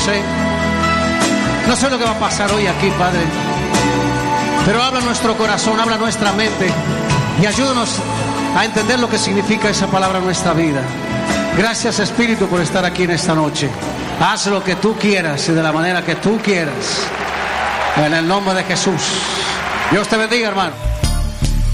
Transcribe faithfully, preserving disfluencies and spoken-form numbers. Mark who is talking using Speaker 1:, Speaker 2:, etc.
Speaker 1: sé, no sé lo que va a pasar hoy aquí, Padre, pero habla nuestro corazón, habla nuestra mente y ayúdanos a entender lo que significa esa palabra en nuestra vida. Gracias, Espíritu, por estar aquí en esta noche. Haz lo que tú quieras y de la manera que tú quieras, en el nombre de Jesús. Dios te bendiga, hermano.